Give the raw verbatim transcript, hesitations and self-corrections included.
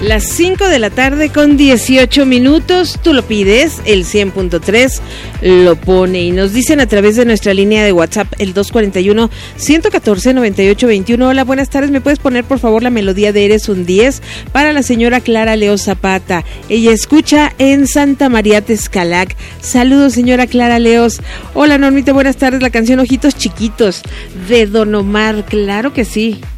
Las cinco de la tarde con dieciocho minutos, tú lo pides, el cien punto tres lo pone y nos dicen a través de nuestra línea de WhatsApp, el dos cuatro uno, uno uno cuatro, nueve ocho dos uno. Hola, buenas tardes, ¿me puedes poner por favor la melodía de Eres un diez para la señora Clara Leo Zapata? Ella escucha en Santa María Texcalac. Saludos, señora Clara Leos. Hola, Normita, buenas tardes, la canción Ojitos Chiquitos de Don Omar, claro que sí.